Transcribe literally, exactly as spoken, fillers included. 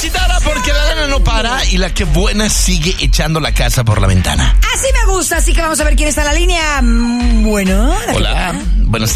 felicitara porque la lana no para y la que buena sigue echando la casa por la ventana. Así me gusta, así que vamos a ver quién está en la línea. Bueno. Hola, buenas